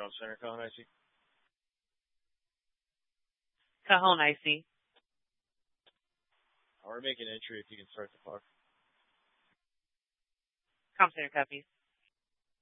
Comp Center, Cajon IC. Cajon IC. We're making entry if you can start the clock. Comp Center copies.